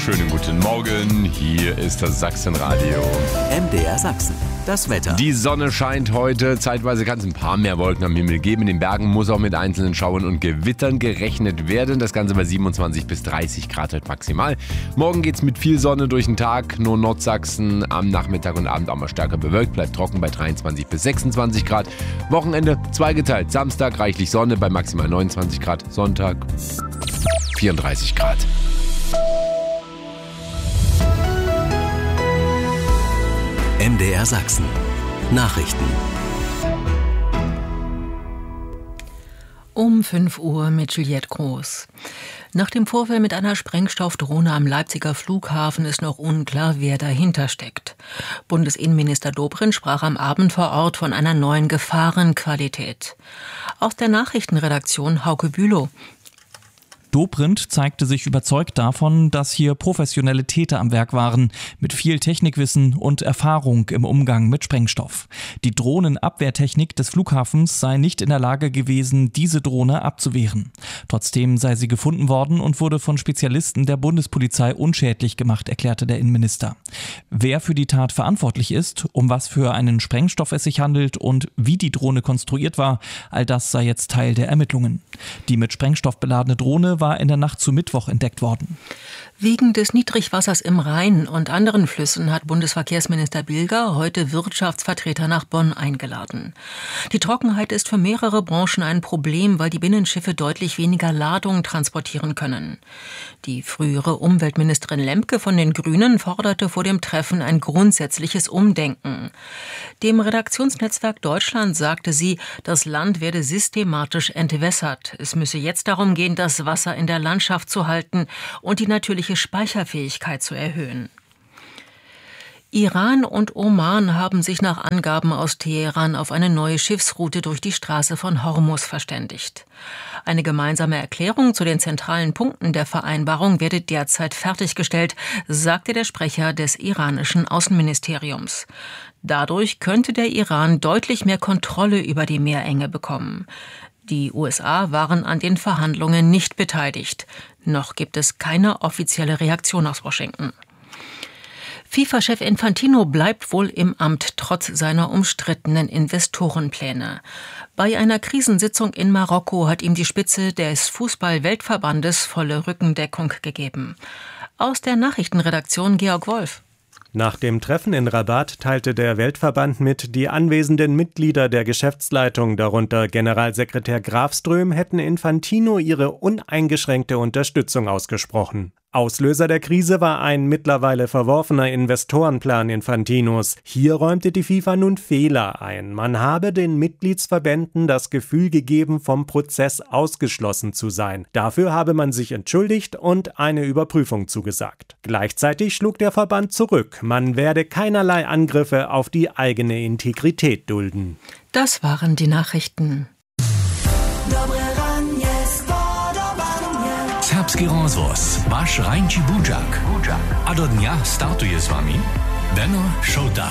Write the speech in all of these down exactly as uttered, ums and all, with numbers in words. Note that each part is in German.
Schönen guten Morgen, hier ist das Sachsenradio. M D R Sachsen, das Wetter. Die Sonne scheint heute, zeitweise kann es ein paar mehr Wolken am Himmel geben. In den Bergen muss auch mit einzelnen Schauern und Gewittern gerechnet werden. Das Ganze bei siebenundzwanzig bis dreißig Grad heute maximal. Morgen geht es mit viel Sonne durch den Tag. Nur Nordsachsen am Nachmittag und Abend auch mal stärker bewölkt. Bleibt trocken bei dreiundzwanzig bis sechsundzwanzig Grad. Wochenende zweigeteilt. Samstag reichlich Sonne bei maximal neunundzwanzig Grad. Sonntag vierunddreißig Grad. M D R Sachsen. Nachrichten. Um fünf Uhr mit Juliette Groß. Nach dem Vorfall mit einer Sprengstoffdrohne am Leipziger Flughafen ist noch unklar, wer dahinter steckt. Bundesinnenminister Dobrindt sprach am Abend vor Ort von einer neuen Gefahrenqualität. Aus der Nachrichtenredaktion Hauke Bülow. Dobrindt zeigte sich überzeugt davon, dass hier professionelle Täter am Werk waren, mit viel Technikwissen und Erfahrung im Umgang mit Sprengstoff. Die Drohnenabwehrtechnik des Flughafens sei nicht in der Lage gewesen, diese Drohne abzuwehren. Trotzdem sei sie gefunden worden und wurde von Spezialisten der Bundespolizei unschädlich gemacht, erklärte der Innenminister. Wer für die Tat verantwortlich ist, um was für einen Sprengstoff es sich handelt und wie die Drohne konstruiert war, all das sei jetzt Teil der Ermittlungen. Die mit Sprengstoff beladene Drohne war in der Nacht zu Mittwoch entdeckt worden. Wegen des Niedrigwassers im Rhein und anderen Flüssen hat Bundesverkehrsminister Bilger heute Wirtschaftsvertreter nach Bonn eingeladen. Die Trockenheit ist für mehrere Branchen ein Problem, weil die Binnenschiffe deutlich weniger Ladung transportieren können. Die frühere Umweltministerin Lemke von den Grünen forderte vor dem Treffen ein grundsätzliches Umdenken. Dem Redaktionsnetzwerk Deutschland sagte sie, das Land werde systematisch entwässert. Es müsse jetzt darum gehen, das Wasser in der Landschaft zu halten und die natürliche Speicherfähigkeit zu erhöhen. Iran und Oman haben sich nach Angaben aus Teheran auf eine neue Schiffsroute durch die Straße von Hormuz verständigt. Eine gemeinsame Erklärung zu den zentralen Punkten der Vereinbarung werde derzeit fertiggestellt, sagte der Sprecher des iranischen Außenministeriums. Dadurch könnte der Iran deutlich mehr Kontrolle über die Meerenge bekommen. Die U S A waren an den Verhandlungen nicht beteiligt. Noch gibt es keine offizielle Reaktion aus Washington. FIFA-Chef Infantino bleibt wohl im Amt trotz seiner umstrittenen Investorenpläne. Bei einer Krisensitzung in Marokko hat ihm die Spitze des Fußball-Weltverbandes volle Rückendeckung gegeben. Aus der Nachrichtenredaktion Georg Wolf. Nach dem Treffen in Rabat teilte der Weltverband mit, die anwesenden Mitglieder der Geschäftsleitung, darunter Generalsekretär Grafström, hätten Infantino ihre uneingeschränkte Unterstützung ausgesprochen. Auslöser der Krise war ein mittlerweile verworfener Investorenplan Infantinos. Hier räumte die FIFA nun Fehler ein. Man habe den Mitgliedsverbänden das Gefühl gegeben, vom Prozess ausgeschlossen zu sein. Dafür habe man sich entschuldigt und eine Überprüfung zugesagt. Gleichzeitig schlug der Verband zurück. Man werde keinerlei Angriffe auf die eigene Integrität dulden. Das waren die Nachrichten. Serbski rozvoz, vaš Rajnči Budžak. A do dnia startuje s vami Benno Schota.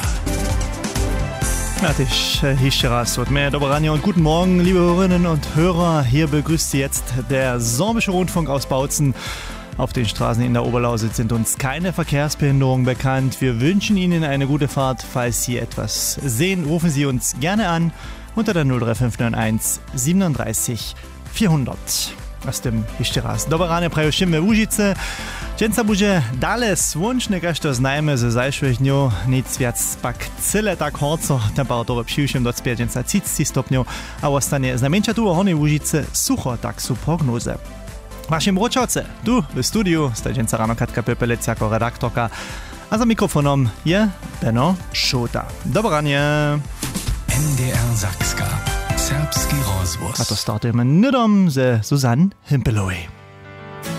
Fertig, hier raz od mé dobré ráno und guten Morgen, liebe Hörerinnen und Hörer. Hier begrüßt Sie jetzt der Sorbische Rundfunk aus Bautzen. Auf den Straßen in der Oberlausitz sind uns keine Verkehrsbehinderungen bekannt. Wir wünschen Ihnen eine gute Fahrt. Falls Sie etwas sehen, rufen Sie uns gerne an unter der null drei fünf neun eins siebenunddreißig vierhundert. Aus dem Hišteraz. Dobre ráno prajú všimne Łužice. Dnes sa bude dále slunčne, až to znajme ze zajšvých dňov, nic viac pak celé tak horco, temperatúra přivšim do tridsať stopňov a ostane znamenčia tu hornej Łužice sucho, tak sú prognoze. Vašim ročovce, tu v studiu, ste dnes ráno Katka Pepelec ako redaktorka a za mikrofonom je Benno Schota. Dobre ráno. M D R Sakska. Serbski rozvoz. A to startujeme nudom ze Susanne Himpelowy.